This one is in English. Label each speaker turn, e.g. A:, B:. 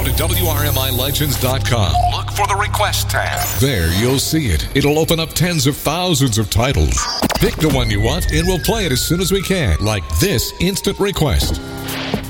A: to WRMILegends.com. Look for the Request tab. There, you'll see it. It'll open up tens of thousands of titles. Pick the one you want, and we'll play it as soon as we can, like this instant request.